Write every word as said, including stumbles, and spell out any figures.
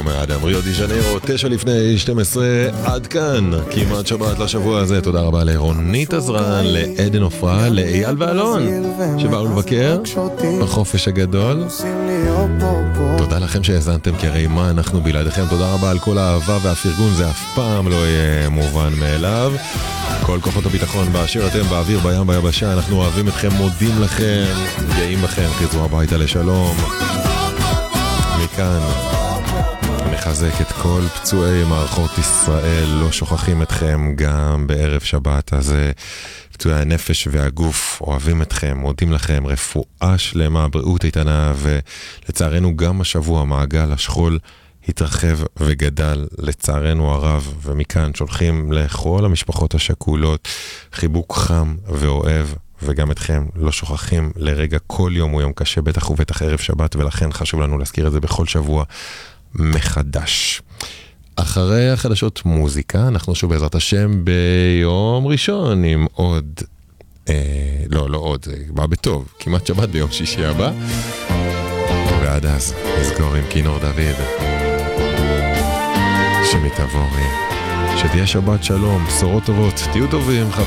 מאדם, ריו די ז'ניירו, תשע לפני שתים עשרה, עד כאן, כמעט שבת לשבוע הזה. תודה רבה לרונית עזרן, לעדן עופרה, לאייל ואלון, שבאו לבקר בחופש הגדול. תודה לכם שהאזנתם, כי הרי מה אנחנו בלעדיכם. תודה רבה על כל האהבה והפרגון, זה אף פעם לא יהיה מובן מאליו. כל כוחות הביטחון באשר אתם, באוויר, בים, ביבשה, אנחנו אוהבים אתכם, מודים לכם, גאים בכם, חזרו הביתה לשלום. מכאן מחזק את כל פצועי מערכות ישראל, לא שוכחים אתכם גם בערב שבת הזה. פצועי הנפש והגוף, אוהבים אתכם, מודים לכם, רפואה שלמה, בריאות איתנה, ולצערנו גם השבוע מעגל השכול התרחב וגדל לצערנו הרב, ומכאן שולחים לכל המשפחות השכולות חיבוק חם ואוהב, וגם אתכם לא שוכחים לרגע. כל יום הוא יום קשה, בטח ובטח ערב שבת, ולכן חשוב לנו להזכיר את זה בכל שבוע מחדש. אחרי החדשות מוזיקה, אנחנו שוב בעזרת השם ביום ראשון עם עוד, אה, לא, לא עוד, זה בא בטוב, כמעט שבת ביום שישי הבא, ועד אז נסגור עם כינור דוד, שמתעבורי, שתהיה שבת שלום, בשורות טובות, תהיו טובים, חברים.